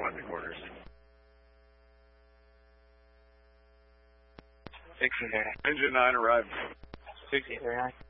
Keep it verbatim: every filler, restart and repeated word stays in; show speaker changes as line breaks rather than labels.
one to quarters.
sixteen thirty-nine.
Engine nine arrived.
sixteen thirty-nine.